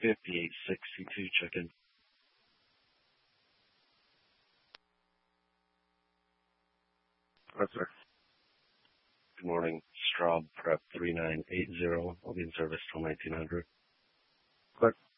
5862 check-in. Yes, sir. Good morning. Straub Prep 3980. I'll be in service till 1900. But